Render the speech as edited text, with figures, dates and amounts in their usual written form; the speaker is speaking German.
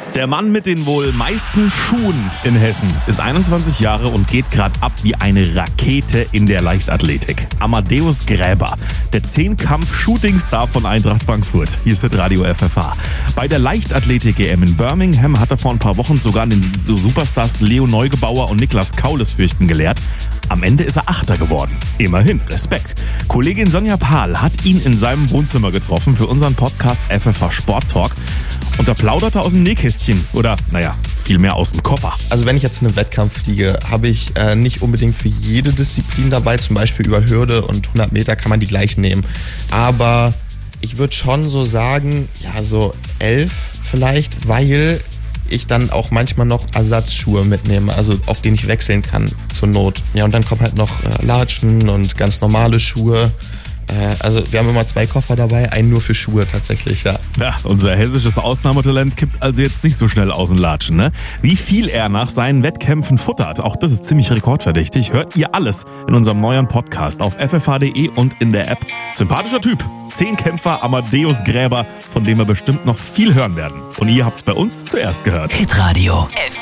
Der Mann mit den wohl meisten Schuhen in Hessen ist 21 Jahre und geht gerade ab wie eine Rakete in der Leichtathletik. Amadeus Gräber, der 10-Kampf-Shooting-Star von Eintracht Frankfurt. Hier ist Radio FFH. Bei der Leichtathletik-EM in Birmingham hat er vor ein paar Wochen sogar den Superstars Leo Neugebauer und Niklas Kaules fürchten gelehrt. Am Ende ist er Achter geworden. Immerhin, Respekt. Kollegin Sonja Pahl hat ihn in seinem Wohnzimmer getroffen für unseren Podcast FFH Sport Talk. Und da plauderte aus dem Nähkästchen oder, vielmehr aus dem Koffer. Also wenn ich jetzt zu einem Wettkampf fliege, habe ich nicht unbedingt für jede Disziplin dabei. Zum Beispiel über Hürde und 100 Meter kann man die gleich nehmen. Aber ich würde schon so sagen, so 11 vielleicht, weil ich dann auch manchmal noch Ersatzschuhe mitnehme, also auf denen ich wechseln kann zur Not. Ja, und dann kommen halt noch Latschen und ganz normale Schuhe. Also wir haben immer 2 Koffer dabei, einen nur für Schuhe tatsächlich, ja. Ja, unser hessisches Ausnahmetalent kippt also jetzt nicht so schnell aus den Latschen, ne? Wie viel er nach seinen Wettkämpfen futtert, auch das ist ziemlich rekordverdächtig, hört ihr alles in unserem neuen Podcast auf ffh.de und in der App. Sympathischer Typ, 10-Kämpfer Amadeus Gräber, von dem wir bestimmt noch viel hören werden. Und ihr habt's bei uns zuerst gehört. Hitradio